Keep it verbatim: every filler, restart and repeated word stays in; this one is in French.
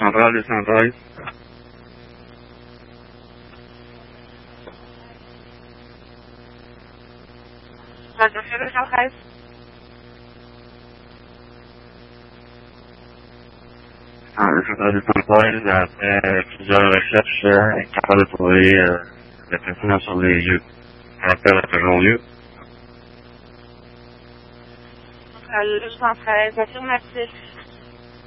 centrale deux cent treize. Philadelphie deux cent treize. Ah, le centrale deux cent treize, après plusieurs recherches, euh, capable de trouver euh, la personne sur les lieux. L'appel a toujours lieu. Centrale deux cent treize, affirmatif.